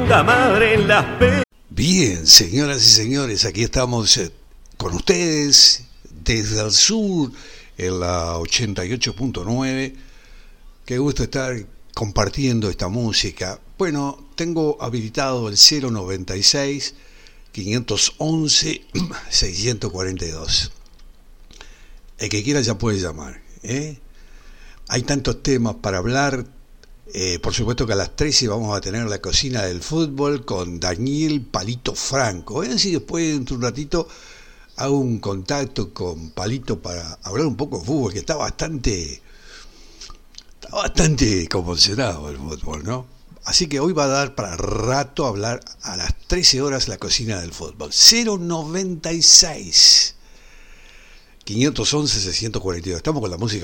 milonga madre en las penas. Bien, señoras y señores, aquí estamos con ustedes desde el sur, en la 88.9. Qué gusto estar compartiendo esta música. Bueno, tengo habilitado el 096 511 642. El que quiera ya puede llamar, ¿eh? Hay tantos temas para hablar. Por supuesto que a las 13 vamos a tener la cocina del fútbol con Daniel Palito Franco. A ver si después, dentro de un ratito, hago un contacto con Palito para hablar un poco de fútbol, que está bastante convulsionado el fútbol, ¿no? Así que hoy va a dar para rato hablar a las 13 horas la cocina del fútbol. 096 511 642. Estamos con la música